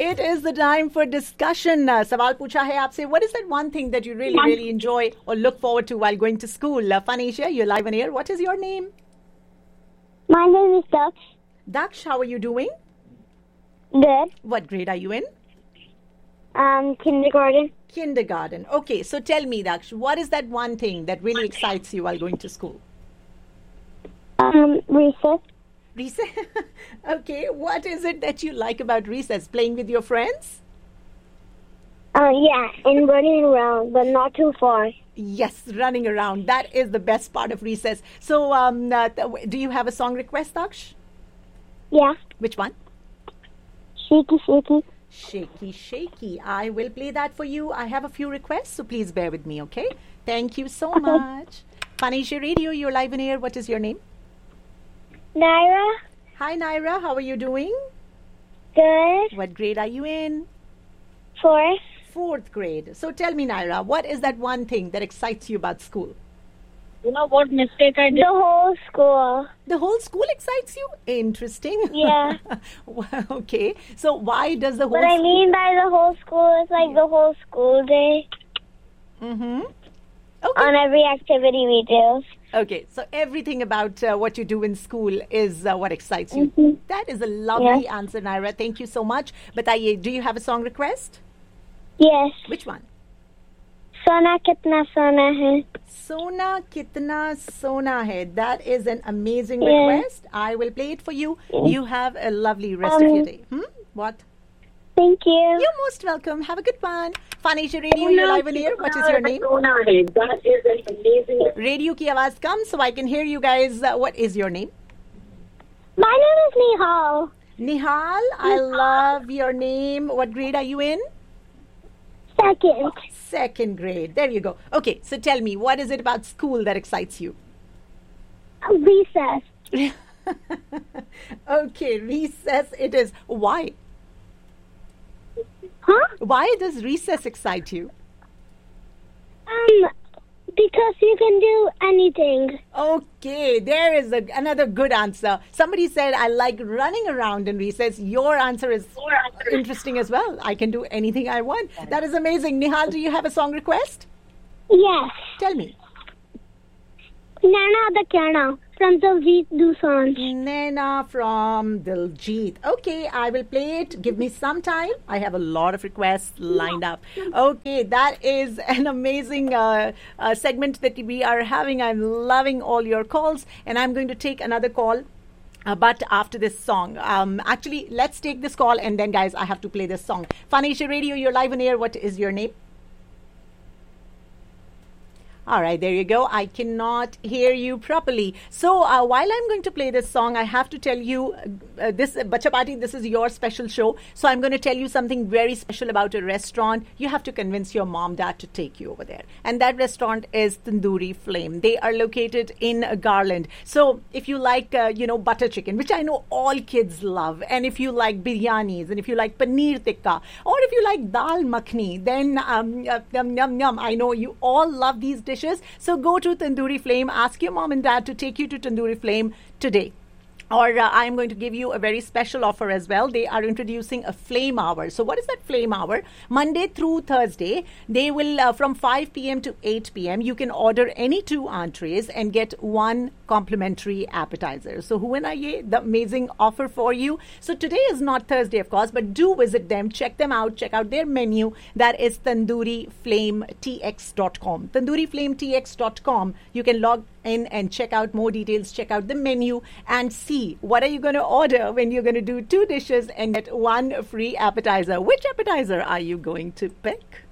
it is the time for discussion. सवाल पूछा है आपसे. What is that one thing that you really enjoy or look forward to while going to school? Phanesia, you're live on air. What is your name? My name is Daksh. Daksh, how are you doing? Good. What grade are you in? Kindergarten. Kindergarten. Okay, so tell me, Daksh, what is that one thing that really excites you while going to school? Recess. Recess? Okay, what is it that you like about recess? Playing with your friends? Yeah, and running around, but not too far. Yes, running around. That is the best part of recess. So, do you have a song request, Daksh? Yeah. Which one? Shaky, shaky. Shaky, shaky. I will play that for you. I have a few requests, so please bear with me, okay? Thank you so much. Phanesia Radio, you're live on air. What is your name? Naira. Hi, Naira. How are you doing? Good. What grade are you in? 4th. 4th grade. So tell me, Naira, what is that one thing that excites you about school? You know what mistake I did? The whole school. The whole school excites you? Interesting. Yeah. Okay. So why does the whole What I mean by the whole school is like the whole school day. Mm-hmm. Okay. On every activity we do. Okay, so everything about what you do in school is what excites you. Mm-hmm. That is a lovely answer, Naira. Thank you so much. Bataiye, do you have a song request? Yes. Which one? Sona kitna sona hai. Sona kitna sona hai. That is an amazing request. I will play it for you. You have a lovely rest of your day. What? Thank you. You're most welcome. Have a good one. Phanesia Radio, you're live on air. What is your name? That is an amazing. Radio ki awaaz come so I can hear you guys. What is your name? My name is Nihal. Nihal, I love your name. What grade are you in? 2nd. 2nd grade. There you go. Okay, so tell me, what is it about school that excites you? Recess. Okay, recess it is. Why? Huh? Why does recess excite you? Because you can do anything. Okay, there is another good answer. Somebody said, I like running around in recess. Your answer is interesting as well. I can do anything I want. That is amazing. Nihal, do you have a song request? Yes. Tell me. Nana the Kyana from Diljit Dosanjh. Naina from Diljit. Okay, I will play it. Give me some time. I have a lot of requests lined up. Okay, that is an amazing segment that we are having. I'm loving all your calls, and I'm going to take another call. But after this song, actually, let's take this call, and then, guys, I have to play this song. Phanesia Radio, you're live on air. What is your name? All right, there you go. I cannot hear you properly. So while I'm going to play this song, I have to tell you, this Bacha Party, this is your special show. So I'm going to tell you something very special about a restaurant. You have to convince your mom, dad to take you over there. And that restaurant is Tandoori Flame. They are located in Garland. So if you like, butter chicken, which I know all kids love, and if you like biryanis, and if you like paneer tikka, or if you like dal makhni, then yum, yum, yum. I know you all love these dishes. So go to Tandoori Flame. Ask your mom and dad to take you to Tandoori Flame today. Or I'm going to give you a very special offer as well. They are introducing a flame hour. So what is that flame hour? Monday through Thursday, they will, from 5 p.m. to 8 p.m., you can order any 2 entrees and get 1 complimentary appetizer. So the amazing offer for you. So today is not Thursday, of course, but do visit them. Check them out. Check out their menu. That is tandooriflametx.com. tandooriflametx.com. You can log in and check out more details, check out the menu, and see what are you going to order when you're going to do 2 dishes and get 1 free appetizer. Which appetizer are you going to pick?